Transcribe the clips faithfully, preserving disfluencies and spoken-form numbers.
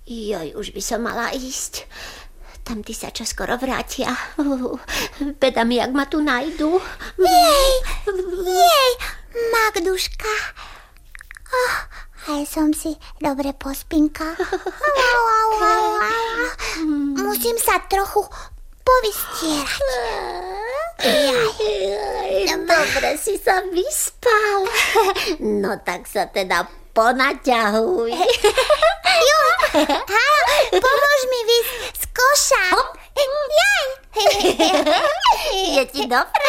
Joj, už by som mala ísť. Tamtí sa čoskoro vrátia. Uh, Beda mi, jak ma tu nájdu. Jej, jej, Magduška. Oh, aj som si dobre pospinka. Musím sa trochu povystierať. Dobre si sa vyspal. No tak sa teda ponaťahuj. Juj, pomôž mi vysť z koša. Jaj. Je ti dobre?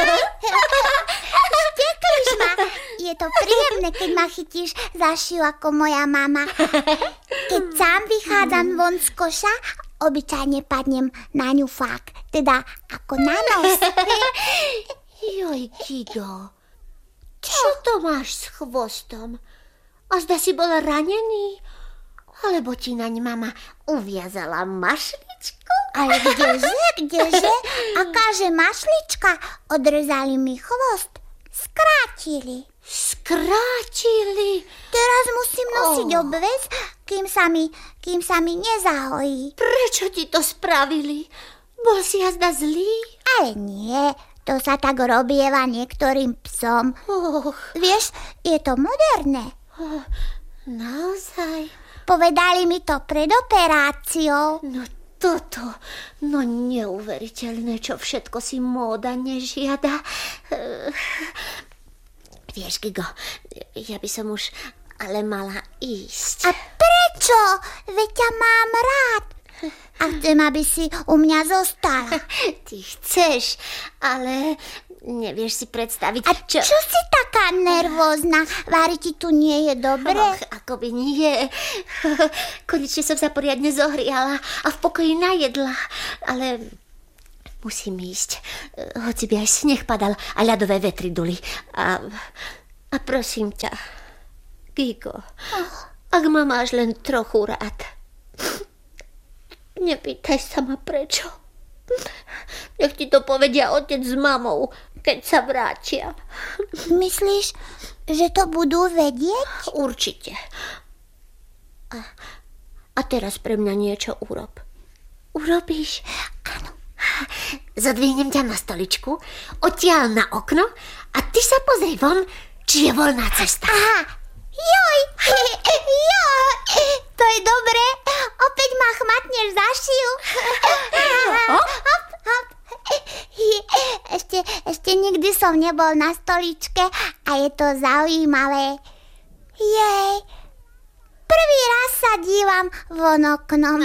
Štekliš ma. Je to príjemné, keď ma chytíš za šiu ako moja mama. Keď sám vychádzam von z koša, obyčajne padnem na ňufák, teda ako na nos. Joj, Gigo, čo to máš s chvostom? A zda si bol ranený? Alebo ti naň mama uviazala mašličku? Ale kdeže, kdeže? Akáže mašlička? Odrezali mi chvost. Skrátili. Skrátili? Teraz musím nosiť oh. obväz, kým sa mi, kým sa mi nezahojí. Prečo ti to spravili? Bol si jazda zlý? Ale nie, to sa tak robieva niektorým psom. Oh. Vieš, je to moderné. Oh, naozaj? Povedali mi to pred operáciou. No toto, no neuveriteľné, čo všetko si móda nežiada. Uh, vieš, Gigo, ja by som už ale mala ísť. A prečo? Veď ťa mám rád. A chcem, aby si u mňa zostala. Ty chceš, ale nevieš si predstaviť. A čo, čo si taká nervózna? Vári ti tu nie je dobre? Och, akoby nie. Konečne som sa poriadne zohriala a v pokoji najedla. Ale musím ísť. Hoci by aj sneh padal a ľadové vetry duli. A, a prosím ťa, Gigo, oh. ak ma máš len trochu rád, nepýtaj sa ma prečo. Nech ti to povedia otec s mamou, keď sa vrátia. Myslíš, že to budú vedieť? Určite. A, a teraz pre mňa niečo urob. Urobíš? Áno. Zadvihnem ťa na stoličku, odtiaľ na okno a ty sa pozri von, či je voľná cesta. Aha. Joj, joj, to je dobré. Opäť ma chmatneš za šiu. Hop, hop. Ešte, ešte nikdy som nebol na stoličke a je to zaujímavé. Jej, prvý raz sa dívam von oknom.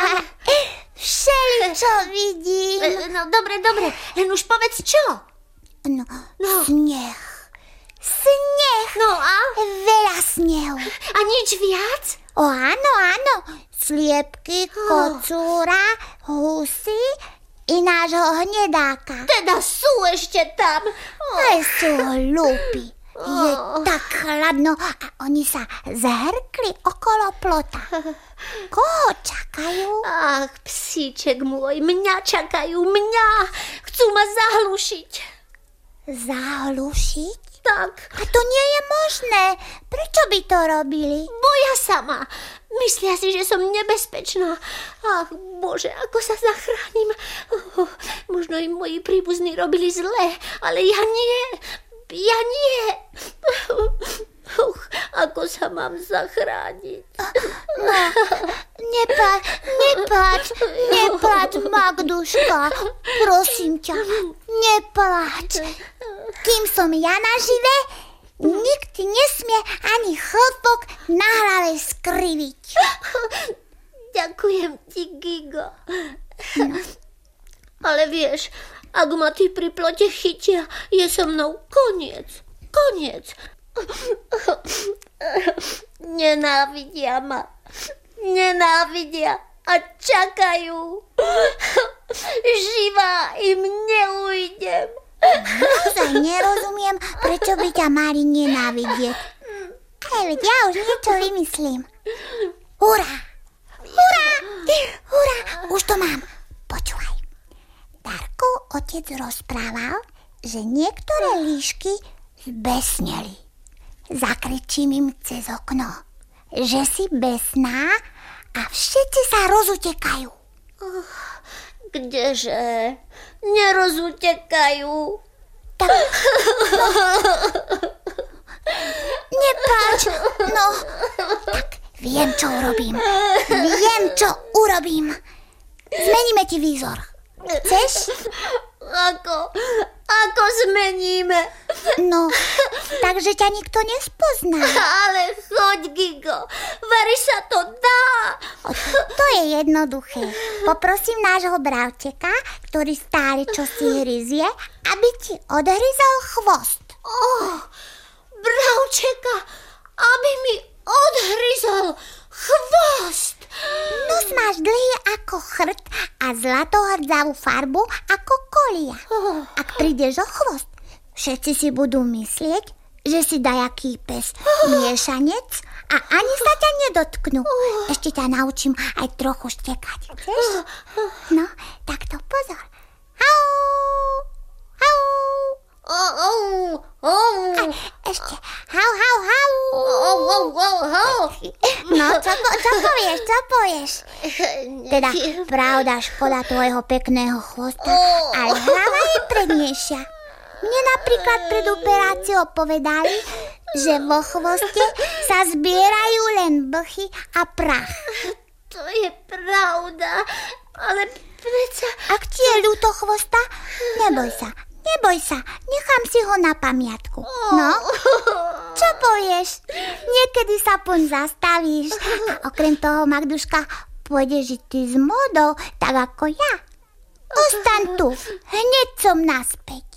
Všeličo vidím. No dobre, dobre, len už povedz čo. No, no. sneh. Sneh. No a? Veľa snehu. A nič viac? O áno, áno. Sliepky, kocúra, husy i nášho hnedáka. Teda sú ešte tam. Oh. Aj sú hlúpi. Oh. Je tak chladno a oni sa zhrkli okolo plota. Koho čakajú? Ach, psíček môj, mňa čakajú, mňa. Chcú ma zahlušiť. Zahlušiť? Tak. A to nie je možné. Prečo by to robili? Boja sa ma. Myslia si, že som nebezpečná. Ach, Bože, ako sa zachránim. Oh, možno im moji príbuzní robili zle, ale ja nie. Ja nie. Uh, ako sa mám zachrániť? No, nepáč, nepáč, nepáč, Magduška. Prosím ťa, nepáč. Kým som ja nažive, nikto nesmie ani chlpok na hlave skriviť. Ďakujem ti, Gigo. No. Ale vieš, ak ma tí pri plote chytia, je so mnou koniec. Koniec. Nenávidia ma. Nenávidia a čakajú. Živá im neujdem. Naozaj nerozumiem, prečo by ťa mali nenávidieť. Ale veď ja už niečo vymyslím. Hurá! Hurá! Hurá! Už to mám. Počúvaj. Darkov otec rozprával, že niektoré líšky zbesneli. Zakričím im cez okno, že si besná a všetci sa rozutekajú. Kdeže? Nerozutekajú. Tak, no, nepláč, no, tak viem, čo urobím. Viem, čo urobím. Zmeníme ti výzor. Chceš? Ako? Ako zmeníme? No, takže ťa nikto nespozná. Ale choď, Gigo. Vari sa to dá. To je jednoduché. Poprosím nášho bravčeka, ktorý stále čosi hryzie, aby ti odhryzol chvost. Oh, bravčeka, aby mi odhryzol chvost. Nos máš dlhý ako chrt a zlatohrdzavú farbu ako kolia. Ak prídeš o chvost, všetci si budú myslieť, že si dajaký pes miešanec a ani sa ťa nedotknú. Ešte ťa naučím aj trochu štekať. Chceš? No, tak to pozor. Hau, hau. Oh, oh, oh. A ešte hau, hau, hau. Oh, oh, oh, oh. No, čo, po, čo povieš, čo povieš? Teda, pravda, škoda tvojho pekného chvosta, ale hlava je prednejšia. Mne napríklad pred operáciou povedali, že vo chvoste sa zbierajú len blchy a prach. To je pravda, ale predsa... Ak ti je ľúto chvosta, neboj sa, neboj sa, nechám si ho na pamiatku. No, čo povieš? Niekedy sa poň zastavíš a okrem toho, Magduška, pôjdeš žiť ty s módou, tak ako ja. Ostaň tu, hneď som naspäť.